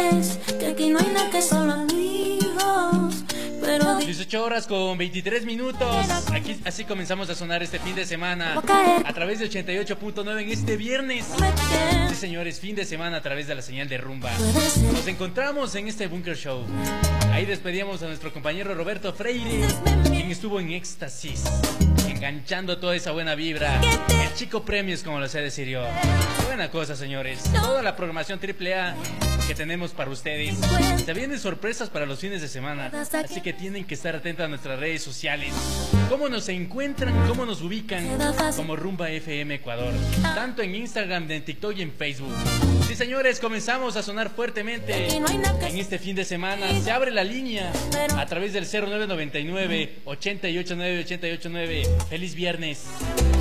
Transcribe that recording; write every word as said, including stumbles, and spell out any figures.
sabes que aquí no hay nada que solo amigos. Pero dieciocho horas con veintitrés minutos. Aquí así comenzamos a sonar este fin de semana a través de ochenta y ocho punto nueve en este viernes. Sí, señores, fin de semana a través de la señal de Rumba. Nos encontramos en este Bunker Show. Ahí despedíamos a nuestro compañero Roberto Freire, quien estuvo en éxtasis, enganchando toda esa buena vibra. El Chico Premios, como lo sé decir yo. Buena cosa, señores. Toda la programación triple A que tenemos para ustedes. Se vienen sorpresas para los fines de semana, así que tienen que estar atentos a nuestras redes sociales. ¿Cómo nos encuentran? ¿Cómo nos ubican? Como Rumba F M Ecuador, tanto en Instagram, en TikTok y en Facebook. Sí, señores, comenzamos a sonar fuertemente en este fin de semana. Se abre la línea a través del cero nueve nueve nueve, ochenta y ocho nueve, ochenta y ocho nueve. Feliz viernes.